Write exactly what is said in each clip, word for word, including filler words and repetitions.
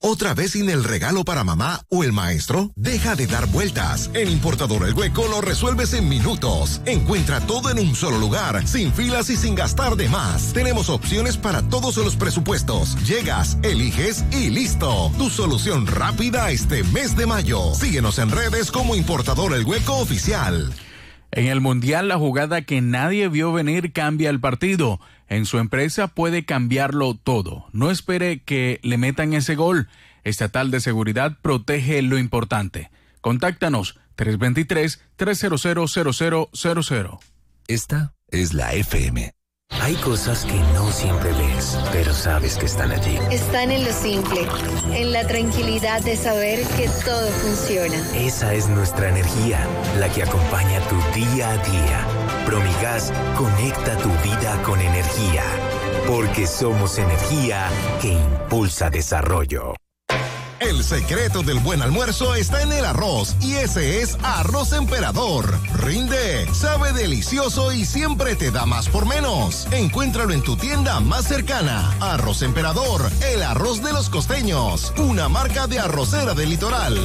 ¿Otra vez sin el regalo para mamá o el maestro? Deja de dar vueltas. En Importador El Hueco lo resuelves en minutos. Encuentra todo en un solo lugar, sin filas y sin gastar de más. Tenemos opciones para todos los presupuestos. Llegas, eliges y listo. Tu solución rápida este mes de mayo. Síguenos en redes como Importador El Hueco Oficial. En el Mundial, la jugada que nadie vio venir cambia el partido. En su empresa puede cambiarlo todo. No espere que le metan ese gol. Estatal de Seguridad protege lo importante. Contáctanos tres dos tres, tres cero cero, cero cero cero cero. Esta es la F M. Hay cosas que no siempre ves, pero sabes que están allí. Están en lo simple, en la tranquilidad de saber que todo funciona. Esa es nuestra energía, la que acompaña tu día a día. Promigas conecta tu vida con energía, porque somos energía que impulsa desarrollo. El secreto del buen almuerzo está en el arroz, y ese es Arroz Emperador. Rinde, sabe delicioso y siempre te da más por menos. Encuéntralo en tu tienda más cercana. Arroz Emperador, el arroz de los costeños. Una marca de arrocera del litoral.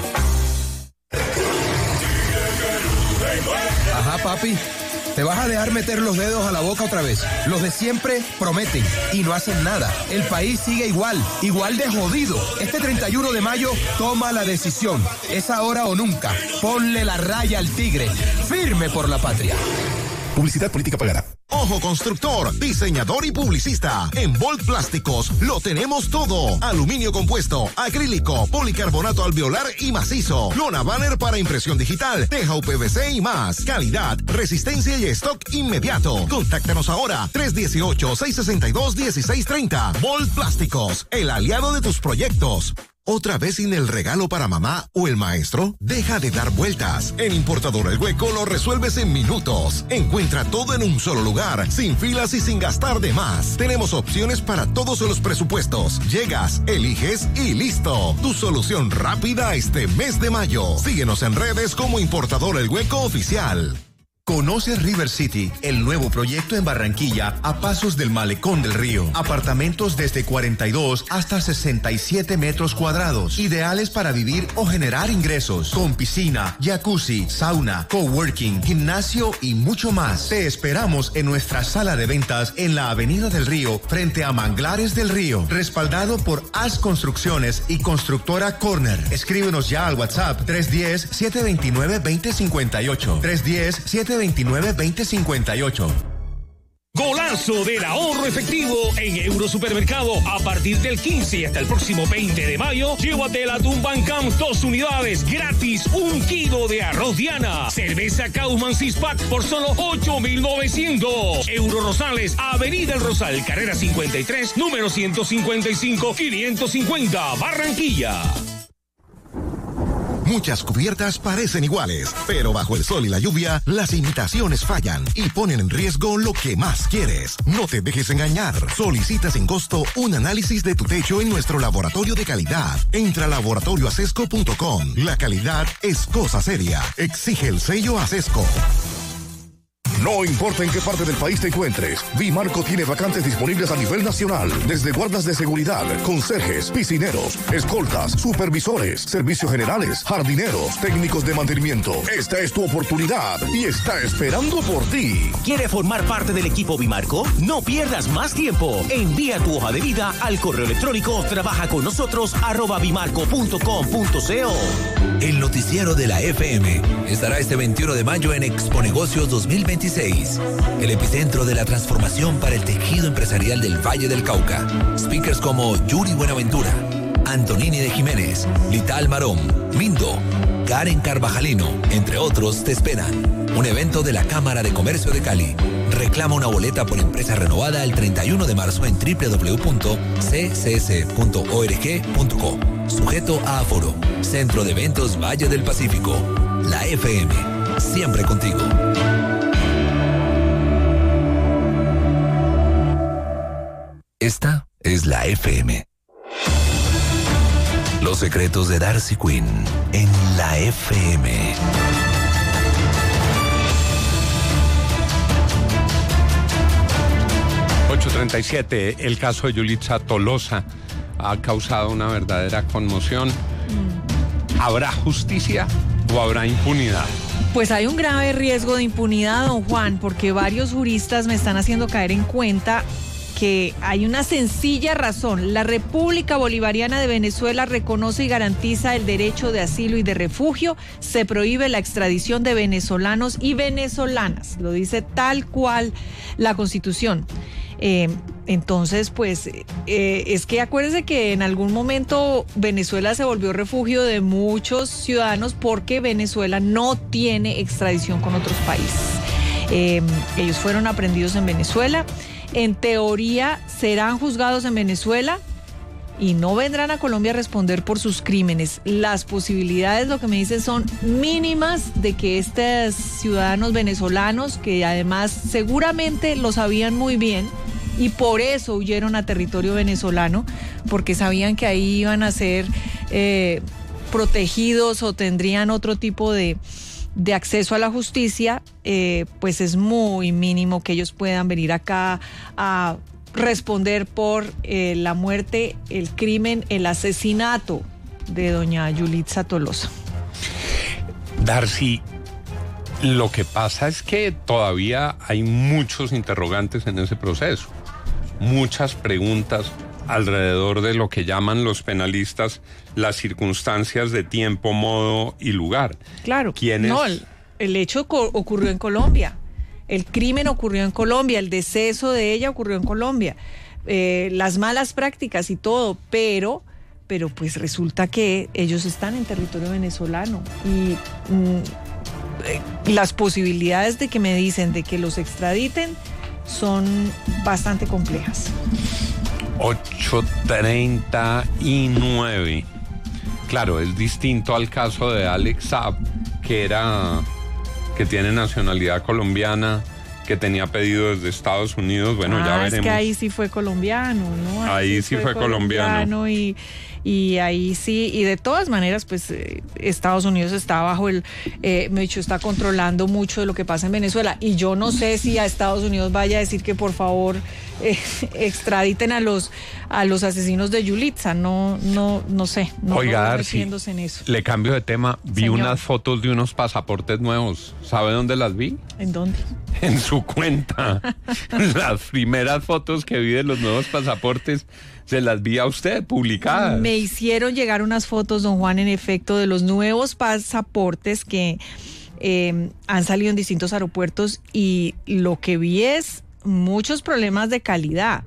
Ajá, papi. ¿Te vas a dejar meter los dedos a la boca otra vez? Los de siempre prometen y no hacen nada. El país sigue igual, igual de jodido. Este treinta y uno de mayo toma la decisión. Es ahora o nunca. Ponle la raya al tigre. Firme por la patria. Publicidad política pagada. Ojo Constructor, diseñador y publicista. En Bolt Plásticos lo tenemos todo. Aluminio compuesto, acrílico, policarbonato alveolar y macizo. Lona banner para impresión digital, teja U P V C y más. Calidad, resistencia y stock inmediato. Contáctanos ahora, tres uno ocho, seis seis dos, uno seis tres cero. Bolt Plásticos, el aliado de tus proyectos. ¿Otra vez sin el regalo para mamá o el maestro? Deja de dar vueltas. En Importador El Hueco lo resuelves en minutos. Encuentra todo en un solo lugar, sin filas y sin gastar de más. Tenemos opciones para todos los presupuestos. Llegas, eliges y listo. Tu solución rápida este mes de mayo. Síguenos en redes como Importador El Hueco Oficial. Conoce River City, el nuevo proyecto en Barranquilla, a pasos del Malecón del Río. Apartamentos desde cuarenta y dos hasta sesenta y siete metros cuadrados, ideales para vivir o generar ingresos, con piscina, jacuzzi, sauna, coworking, gimnasio y mucho más. Te esperamos en nuestra sala de ventas en la Avenida del Río, frente a Manglares del Río, respaldado por As Construcciones y Constructora Corner. Escríbenos ya al WhatsApp tres uno cero, siete dos nueve, dos cero cinco ocho, tres uno cero, siete veintinueve, veinte cincuenta y ocho. Golazo del ahorro efectivo en Eurosupermercado. A partir del quince y hasta el próximo veinte de mayo, llévate la Tumbancam dos unidades gratis, un kilo de arroz Diana. Cerveza Kaufman six pack por solo ocho mil novecientos. Euro Rosales, Avenida El Rosal, carrera cincuenta y tres, número ciento cincuenta y cinco, quinientos cincuenta, Barranquilla. Muchas cubiertas parecen iguales, pero bajo el sol y la lluvia, las imitaciones fallan y ponen en riesgo lo que más quieres. No te dejes engañar. Solicita sin costo un análisis de tu techo en nuestro laboratorio de calidad. Entra a laboratorio acesco punto com. La calidad es cosa seria. Exige el sello Acesco. No importa en qué parte del país te encuentres, Bimarco tiene vacantes disponibles a nivel nacional, desde guardas de seguridad, conserjes, piscineros, escoltas, supervisores, servicios generales, jardineros, técnicos de mantenimiento. Esta es tu oportunidad y está esperando por ti. ¿Quiere formar parte del equipo Bimarco? No pierdas más tiempo. Envía tu hoja de vida al correo electrónico trabaja con nosotros arroba bimarco punto com punto co. El noticiero de la F M estará este veintiuno de mayo en Exponegocios dos mil veintiséis, el epicentro de la transformación para el tejido empresarial del Valle del Cauca. Speakers como Yuri Buenaventura, Antonini de Jiménez, Lital Marón, Mindo, Karen Carvajalino, entre otros, te esperan. Un evento de la Cámara de Comercio de Cali. Reclama una boleta por empresa renovada el treinta y uno de marzo en doble u doble u doble u punto c c s punto org punto co. Sujeto a aforo. Centro de Eventos Valle del Pacífico. La F M. Siempre contigo. Esta es la F M. Los secretos de Darcy Quinn en la F M. ocho treinta y siete, el caso de Yulitza Tolosa ha causado una verdadera conmoción. ¿Habrá justicia o habrá impunidad? Pues hay un grave riesgo de impunidad, don Juan, porque varios juristas me están haciendo caer en cuenta que hay una sencilla razón. La República Bolivariana de Venezuela reconoce y garantiza el derecho de asilo y de refugio. Se prohíbe la extradición de venezolanos y venezolanas. Lo dice tal cual la Constitución. Eh, entonces, pues, eh, es que acuérdense que en algún momento Venezuela se volvió refugio de muchos ciudadanos porque Venezuela no tiene extradición con otros países. Eh, ellos fueron aprehendidos en Venezuela. En teoría serán juzgados en Venezuela y no vendrán a Colombia a responder por sus crímenes. Las posibilidades, lo que me dicen, son mínimas de que estos ciudadanos venezolanos, que además seguramente lo sabían muy bien y por eso huyeron a territorio venezolano, porque sabían que ahí iban a ser eh, protegidos o tendrían otro tipo de... de acceso a la justicia, eh, pues es muy mínimo que ellos puedan venir acá a responder por eh, la muerte, el crimen, el asesinato de doña Yulitza Tolosa. Darcy, lo que pasa es que todavía hay muchos interrogantes en ese proceso, muchas preguntas alrededor de lo que llaman los penalistas las circunstancias de tiempo, modo y lugar. Claro, ¿Quiénes? No, el, el hecho co- ocurrió en Colombia, el crimen ocurrió en Colombia, el deceso de ella ocurrió en Colombia, eh, las malas prácticas y todo, pero, pero pues resulta que ellos están en territorio venezolano y mm, eh, las posibilidades de que me dicen de que los extraditen son bastante complejas. ocho treinta y nueve. Claro, es distinto al caso de Alex Saab, que era, que tiene nacionalidad colombiana, que tenía pedido desde Estados Unidos. Bueno, ah, ya veremos. Es que ahí sí fue colombiano, ¿no? Ahí, ahí sí fue, fue colombiano. colombiano y, y ahí sí, y de todas maneras, pues eh, Estados Unidos está bajo el, eh, me he dicho, está controlando mucho de lo que pasa en Venezuela. Y yo no sé si a Estados Unidos vaya a decir que por favor eh, extraditen a los a los asesinos de Yulitza. No, no, no sé. No Oiga, Darcy, en eso. Le cambio de tema. Vi Señor. unas fotos de unos pasaportes nuevos. ¿Sabe dónde las vi? ¿En dónde? En su cuenta. Las primeras fotos que vi de los nuevos pasaportes se las vi a usted publicadas. Me hicieron llegar unas fotos, don Juan, en efecto, de los nuevos pasaportes que eh, han salido en distintos aeropuertos y lo que vi es muchos problemas de calidad.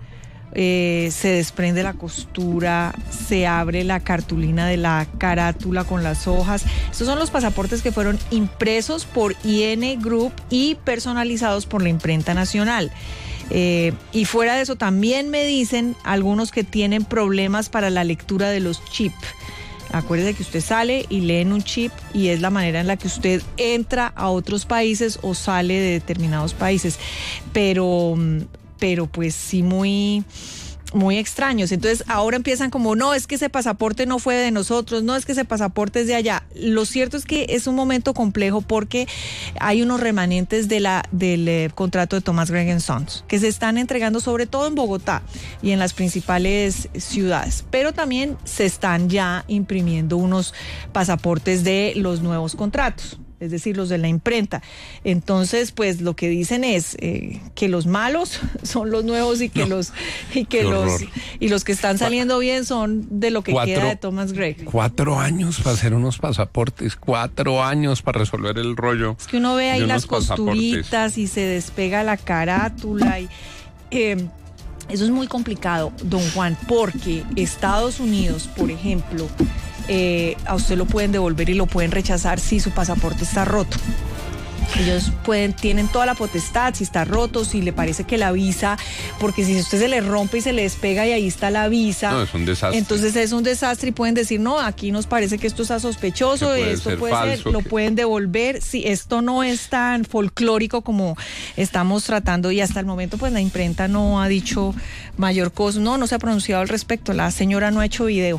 Eh, se desprende la costura, se abre la cartulina de la carátula con las hojas. Estos son los pasaportes que fueron impresos por I N Group y personalizados por la imprenta nacional. Eh, y fuera de eso también me dicen algunos que tienen problemas para la lectura de los chips. Acuérdese que usted sale y lee en un chip y es la manera en la que usted entra a otros países o sale de determinados países. Pero... pero pues sí muy, muy extraños. Entonces ahora empiezan como, no, es que ese pasaporte no fue de nosotros, no, es que ese pasaporte es de allá. Lo cierto es que es un momento complejo porque hay unos remanentes de la, del eh, contrato de Thomas Gregg and Sons que se están entregando sobre todo en Bogotá y en las principales ciudades, pero también se están ya imprimiendo unos pasaportes de los nuevos contratos, es decir, los de la imprenta. Entonces, pues lo que dicen es eh, que los malos son los nuevos y que no, los y que los y los que están saliendo bien son de lo que cuatro, queda de Thomas Gregg. Cuatro años para hacer unos pasaportes, cuatro años para resolver el rollo. Es que uno ve ahí las costuritas y se despega la carátula y eh, eso es muy complicado, don Juan, porque Estados Unidos, por ejemplo, Eh, a usted lo pueden devolver y lo pueden rechazar si su pasaporte está roto. Ellos pueden, tienen toda la potestad, si está roto, si le parece que la visa, porque si a usted se le rompe y se le despega y ahí está la visa, no, es un desastre. Entonces es un desastre y pueden decir, no, aquí nos parece que esto está sospechoso, puede esto ser puede falso, ser, lo que... pueden devolver. Si esto no es tan folclórico como estamos tratando y hasta el momento pues la imprenta no ha dicho mayor cosa, no, no se ha pronunciado al respecto, la señora no ha hecho video.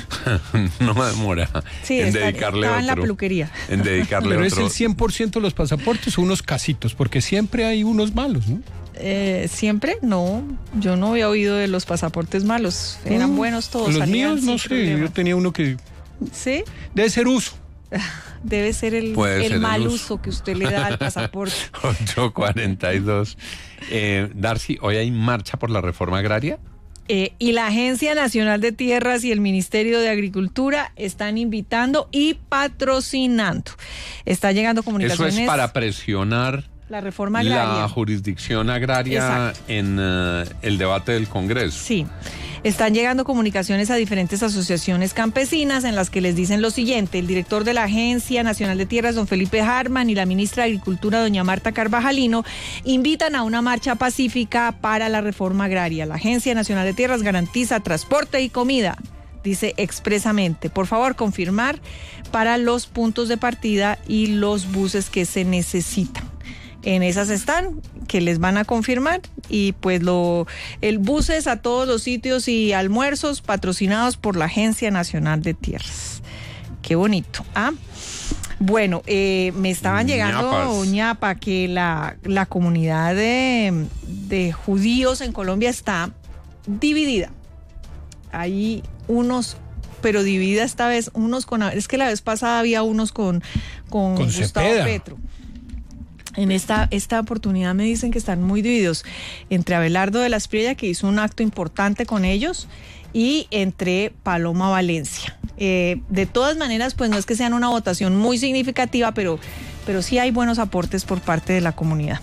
No me demora sí, en está, dedicarle está otro. en la peluquería. En dedicarle Pero otro. es el cien por ciento de los pasaportes o unos casitos, porque siempre hay unos malos, ¿no? Eh, ¿Siempre? No, yo no había oído de los pasaportes malos. Eran Mm, buenos todos. Los míos, no sin sé, problema. yo tenía uno que... ¿Sí? Debe ser uso. Debe ser el, Puede el ser el mal uso. uso que usted le da al pasaporte. ocho cuarenta y dos. Eh, Darcy, ¿hoy hay marcha por la reforma agraria? Eh, y la Agencia Nacional de Tierras y el Ministerio de Agricultura están invitando y patrocinando. Está llegando comunicaciones. Eso es para presionar la reforma agraria. la jurisdicción agraria Exacto. en uh, el debate del Congreso. Sí. Están llegando comunicaciones a diferentes asociaciones campesinas en las que les dicen lo siguiente. El director de la Agencia Nacional de Tierras, don Felipe Harman, y la ministra de Agricultura, doña Marta Carvajalino, invitan a una marcha pacífica para la reforma agraria. La Agencia Nacional de Tierras garantiza transporte y comida, dice expresamente. Por favor, confirmar para los puntos de partida y los buses que se necesitan. En esas están, que les van a confirmar, y pues lo el buses a todos los sitios y almuerzos patrocinados por la Agencia Nacional de Tierras. Qué bonito. Ah, bueno, eh, me estaban llegando, Ñapas. ñapa, que la, la comunidad de, de judíos en Colombia está dividida. Hay unos, pero dividida esta vez, unos con, es que la vez pasada había unos con, con, Con Gustavo Cepeda. Petro. En esta, esta oportunidad me dicen que están muy divididos entre Abelardo de la Espriella, que hizo un acto importante con ellos, y entre Paloma Valencia. Eh, de todas maneras, pues no es que sean una votación muy significativa, pero, pero sí hay buenos aportes por parte de la comunidad.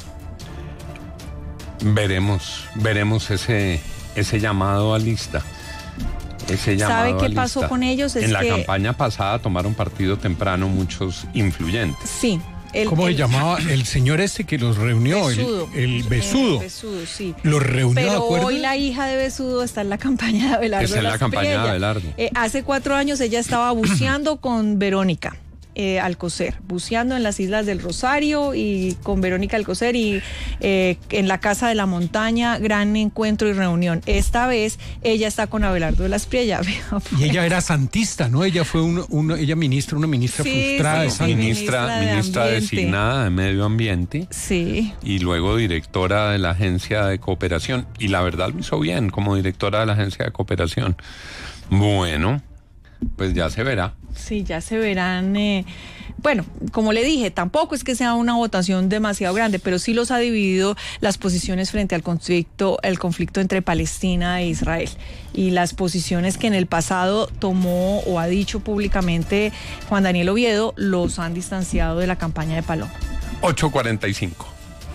Veremos, veremos ese, ese llamado a lista. Ese llamado ¿Sabe qué a pasó lista. con ellos? Es en la que- campaña pasada tomaron partido temprano muchos influyentes. Sí. El, ¿Cómo el- se llamaba el señor este que los reunió? El- Besudo. El, Besudo. Eh, Besudo, sí. Los reunió, ¿de Pero acuerdo? hoy la hija de Besudo está en la campaña de Abelardo. Está en de la campaña de Espriella. Abelardo. Eh, hace cuatro años ella estaba buceando con Verónica eh, Alcocer, buceando en las Islas del Rosario y con Verónica Alcocer, y eh, en la Casa de la Montaña, gran encuentro y reunión. Esta vez ella está con Abelardo de la Espriella. Y ella era santista, ¿no? Ella fue un, un- ella ministra, una ministra Sí, frustrada sí, de sí, Santos. Ministra, Ministra de ministra Ambiente. designada de Medio Ambiente Sí. y luego directora de la Agencia de Cooperación. Y la verdad lo hizo bien como directora de la Agencia de Cooperación. Bueno, pues ya se verá. Sí, ya se verán. eh, bueno, como le dije, tampoco es que sea una votación demasiado grande, pero sí los ha dividido las posiciones frente al conflicto, el conflicto entre Palestina e Israel. Y las posiciones que en el pasado tomó o ha dicho públicamente Juan Daniel Oviedo los han distanciado de la campaña de Paloma. ocho cuarenta y cinco.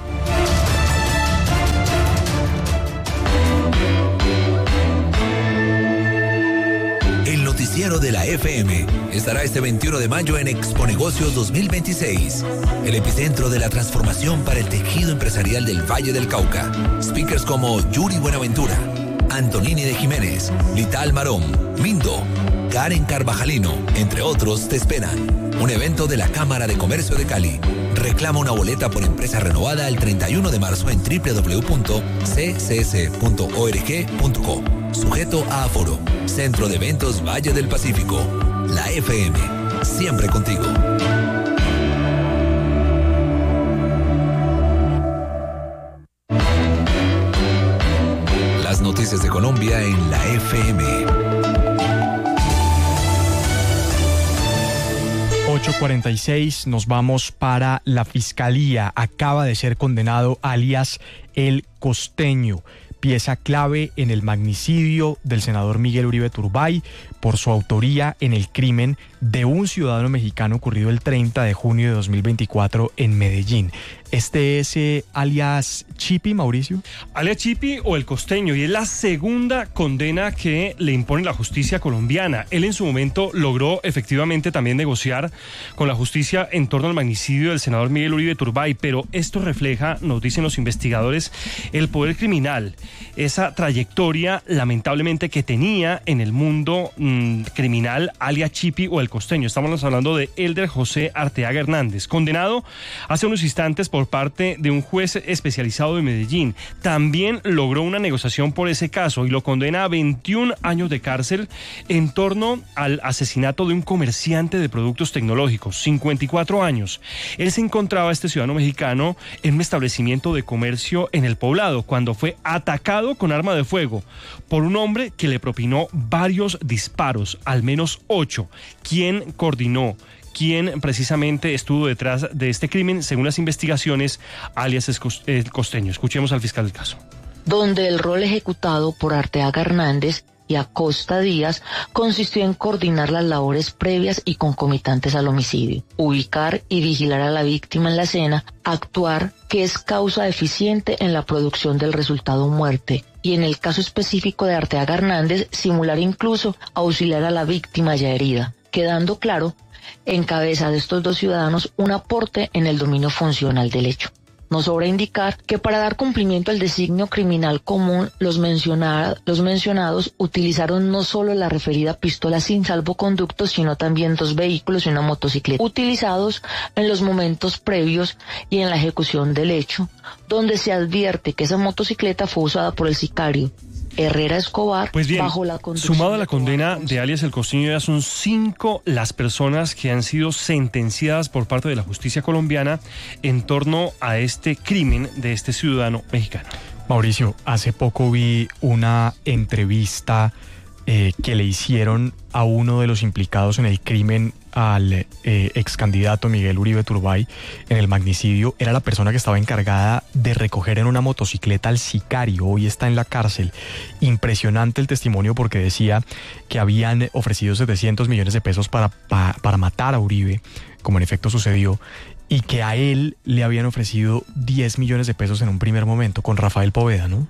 El noticiero de la F M estará este veintiuno de mayo en Exponegocios dos mil veintiséis, el epicentro de la transformación para el tejido empresarial del Valle del Cauca. Speakers como Yuri Buenaventura, Antonini de Jiménez, Lital Marón, Mindo, Karen Carvajalino, entre otros, te esperan. Un evento de la Cámara de Comercio de Cali. Reclama una boleta por empresa renovada el treinta y uno de marzo en doble u doble u doble u punto c c s punto org punto co. Sujeto a aforo. Centro de Eventos Valle del Pacífico. La F M. Siempre contigo. Las noticias de Colombia en la F M. ocho cuarenta y seis, nos vamos para la Fiscalía. Acaba de ser condenado alias El Costeño, pieza clave en el magnicidio del senador Miguel Uribe Turbay por su autoría en el crimen de un ciudadano mexicano ocurrido el treinta de junio de dos mil veinticuatro en Medellín. Este es eh, alias Chipi, Mauricio. Alias Chipi o El Costeño, y es la segunda condena que le impone la justicia colombiana. Él en su momento logró efectivamente también negociar con la justicia en torno al magnicidio del senador Miguel Uribe Turbay, pero esto refleja, nos dicen los investigadores, el poder criminal esa trayectoria lamentablemente que tenía en el mundo mmm, criminal alias Chipi o el Costeño. Estamos hablando de Elder José Arteaga Hernández, condenado hace unos instantes por parte de un juez especializado de Medellín. También logró una negociación por ese caso y lo condena a veintiún años de cárcel en torno al asesinato de un comerciante de productos tecnológicos, cincuenta y cuatro años. Él se encontraba, este ciudadano mexicano, en un establecimiento de comercio en El Poblado cuando fue atacado con arma de fuego por un hombre que le propinó varios disparos, al menos ocho. ¿Quién coordinó? ¿Quién precisamente estuvo detrás de este crimen? Según las investigaciones, alias El Costeño. Escuchemos al fiscal del caso. Donde el rol ejecutado por Arteaga Hernández y Acosta Díaz consistió en coordinar las labores previas y concomitantes al homicidio, ubicar y vigilar a la víctima en la escena, actuar, que es causa eficiente en la producción del resultado muerte, y en el caso específico de Arteaga Hernández, simular incluso auxiliar a la víctima ya herida, quedando claro, en cabeza de estos dos ciudadanos, un aporte en el dominio funcional del hecho. Nos sobra indicar que para dar cumplimiento al designio criminal común, los, menciona, los mencionados utilizaron no solo la referida pistola sin salvoconducto, sino también dos vehículos y una motocicleta, utilizados en los momentos previos y en la ejecución del hecho, donde se advierte que esa motocicleta fue usada por el sicario Herrera Escobar, pues bien, bajo la conducción. Sumado a la condena de alias El Costeño, ya son cinco las personas que han sido sentenciadas por parte de la justicia colombiana en torno a este crimen de este ciudadano mexicano. Mauricio, hace poco vi una entrevista eh, que le hicieron a uno de los implicados en el crimen, al eh, ex candidato Miguel Uribe Turbay, en el magnicidio. Era la persona que estaba encargada de recoger en una motocicleta al sicario. Hoy está en la cárcel. Impresionante el testimonio, porque decía que habían ofrecido setecientos millones de pesos para, para, para matar a Uribe, como en efecto sucedió, y que a él le habían ofrecido diez millones de pesos en un primer momento, con Rafael Poveda, ¿no?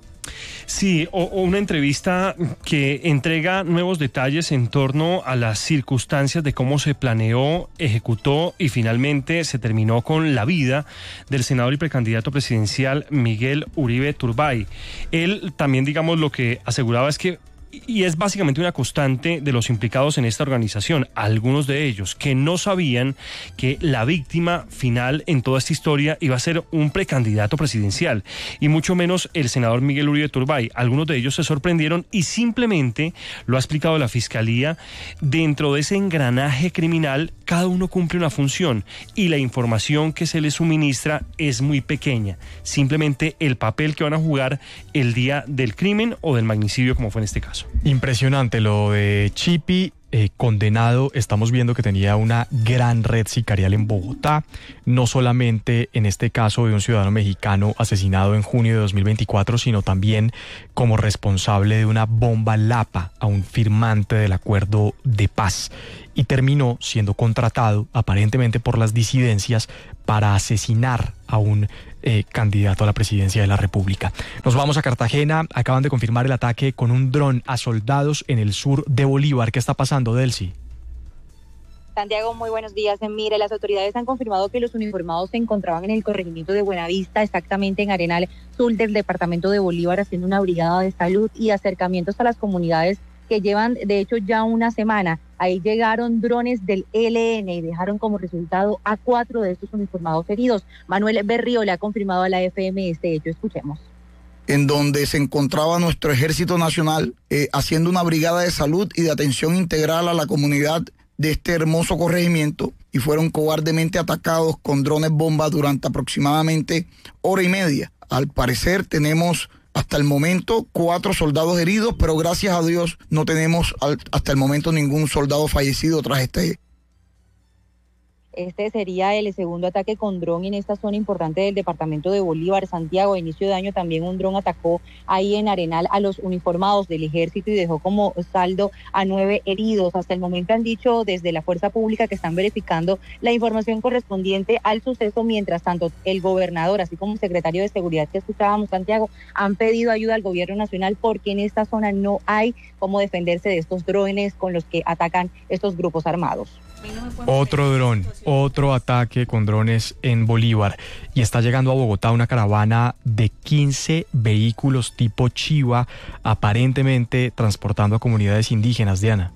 Sí, o, o una entrevista que entrega nuevos detalles en torno a las circunstancias de cómo se planeó, ejecutó y finalmente se terminó con la vida del senador y precandidato presidencial Miguel Uribe Turbay. Él también, digamos, lo que aseguraba es que, y es básicamente una constante de los implicados en esta organización, algunos de ellos que no sabían que la víctima final en toda esta historia iba a ser un precandidato presidencial, y mucho menos el senador Miguel Uribe Turbay. Algunos de ellos se sorprendieron y simplemente, lo ha explicado la Fiscalía, dentro de ese engranaje criminal cada uno cumple una función y la información que se les suministra es muy pequeña, simplemente el papel que van a jugar el día del crimen o del magnicidio, como fue en este caso. Impresionante lo de Chipi, eh, condenado. Estamos viendo que tenía una gran red sicarial en Bogotá, no solamente en este caso de un ciudadano mexicano asesinado en junio de dos mil veinticuatro, sino también como responsable de una bomba Lapa a un firmante del acuerdo de paz, y terminó siendo contratado aparentemente por las disidencias para asesinar a un eh, candidato a la presidencia de la República. Nos vamos a Cartagena. Acaban de confirmar el ataque con un dron a soldados en el sur de Bolívar. ¿Qué está pasando, Delcy? Santiago, muy buenos días. Mire, las autoridades han confirmado que los uniformados se encontraban en el corregimiento de Buenavista, exactamente en Arenal Sur del departamento de Bolívar, haciendo una brigada de salud y acercamientos a las comunidades que llevan, de hecho, ya una semana. Ahí llegaron drones del E L N y dejaron como resultado a cuatro de estos uniformados heridos. Manuel Berrío le ha confirmado a la F M este hecho. Escuchemos. En donde se encontraba nuestro Ejército Nacional eh, haciendo una brigada de salud y de atención integral a la comunidad de este hermoso corregimiento, y fueron cobardemente atacados con drones bomba durante aproximadamente hora y media. Al parecer tenemos hasta el momento cuatro soldados heridos, pero gracias a Dios no tenemos al, hasta el momento ningún soldado fallecido tras este. Este sería el segundo ataque con dron en esta zona importante del departamento de Bolívar. Santiago, a inicio de año también un dron atacó ahí en Arenal a los uniformados del ejército y dejó como saldo a nueve heridos. Hasta el momento han dicho desde la fuerza pública que están verificando la información correspondiente al suceso. Mientras tanto, el gobernador, así como el secretario de Seguridad que escuchábamos, Santiago, han pedido ayuda al gobierno nacional porque en esta zona no hay cómo defenderse de estos drones con los que atacan estos grupos armados. Otro dron, otro ataque con drones en Bolívar. Y está llegando a Bogotá una caravana de quince vehículos tipo Chiva, aparentemente transportando a comunidades indígenas, Diana.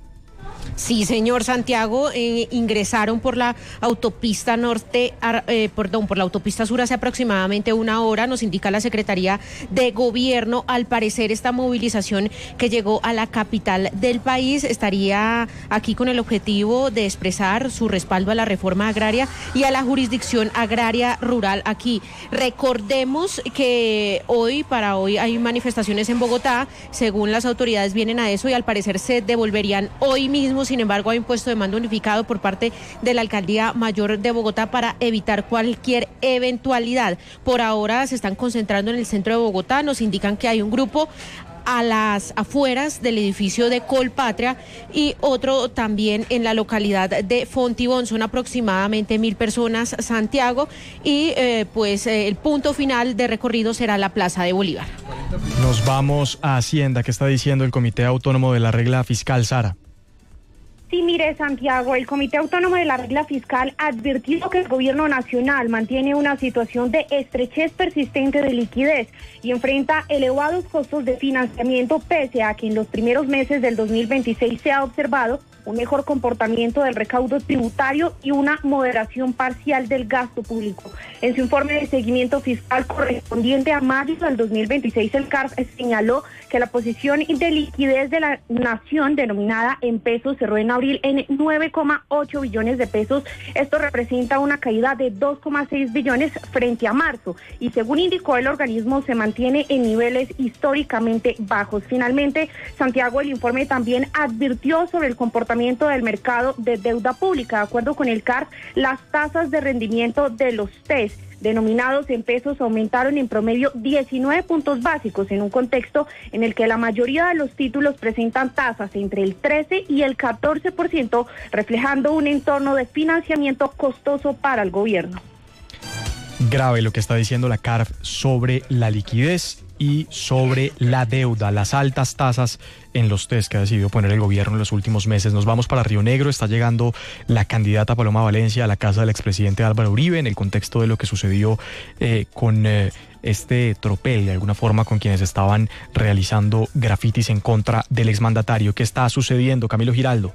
Sí, señor Santiago, eh, ingresaron por la autopista norte, eh, perdón, por la autopista sur hace aproximadamente una hora, nos indica la Secretaría de Gobierno. Al parecer esta movilización que llegó a la capital del país estaría aquí con el objetivo de expresar su respaldo a la reforma agraria y a la jurisdicción agraria rural aquí. Recordemos que hoy, para hoy, hay manifestaciones en Bogotá, según las autoridades vienen a eso y al parecer se devolverían hoy mismo. Sin embargo, hay un puesto de mando unificado por parte de la Alcaldía Mayor de Bogotá para evitar cualquier eventualidad. Por ahora se están concentrando en el centro de Bogotá. Nos indican que hay un grupo a las afueras del edificio de Colpatria y otro también en la localidad de Fontibón. Son aproximadamente mil personas, Santiago, y eh, pues eh, el punto final de recorrido será la Plaza de Bolívar. Nos vamos a Hacienda. ¿Qué está diciendo el Comité Autónomo de la Regla Fiscal, Sara? Sí, mire, Santiago, el Comité Autónomo de la Regla Fiscal advirtió que el gobierno nacional mantiene una situación de estrechez persistente de liquidez y enfrenta elevados costos de financiamiento, pese a que en los primeros meses del dos mil veintiséis se ha observado un mejor comportamiento del recaudo tributario y una moderación parcial del gasto público. En su informe de seguimiento fiscal correspondiente a mayo del dos mil veintiséis, el C A R F señaló que la posición de liquidez de la nación denominada en pesos cerró en abril en nueve coma ocho billones de pesos. Esto representa una caída de dos coma seis billones frente a marzo y, según indicó el organismo, se mantiene en niveles históricamente bajos. Finalmente, Santiago, el informe también advirtió sobre el comportamiento del mercado de deuda pública. De acuerdo con el C A R F, las tasas de rendimiento de los T E S denominados en pesos aumentaron en promedio diecinueve puntos básicos en un contexto en el que la mayoría de los títulos presentan tasas entre el trece y el catorce por ciento, reflejando un entorno de financiamiento costoso para el gobierno. Grave lo que está diciendo la C A R F sobre la liquidez y sobre la deuda, las altas tasas en los test que ha decidido poner el gobierno en los últimos meses. Nos vamos para Río Negro. Está llegando la candidata Paloma Valencia a la casa del expresidente Álvaro Uribe en el contexto de lo que sucedió eh, con eh, este tropel, de alguna forma, con quienes estaban realizando grafitis en contra del exmandatario. ¿Qué está sucediendo, Camilo Giraldo?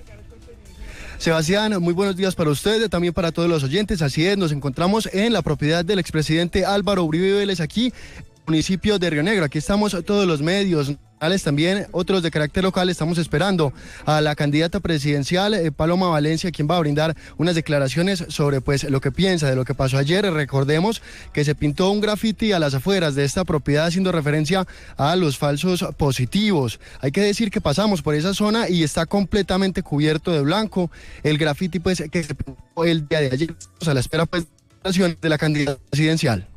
Sebastián, muy buenos días para usted, también para todos los oyentes. Así es, nos encontramos en la propiedad del expresidente Álvaro Uribe Vélez, aquí municipio de Río Negro. Aquí estamos todos los medios, también otros de carácter local. Estamos esperando a la candidata presidencial eh, Paloma Valencia, quien va a brindar unas declaraciones sobre pues lo que piensa de lo que pasó ayer. Recordemos que se pintó un grafiti a las afueras de esta propiedad haciendo referencia a los falsos positivos. Hay que decir que pasamos por esa zona y está completamente cubierto de blanco el grafiti pues que se pintó el día de ayer. Estamos a la espera pues de la candidata presidencial.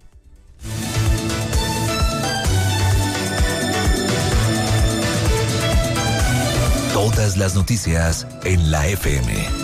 Todas las noticias en la F M.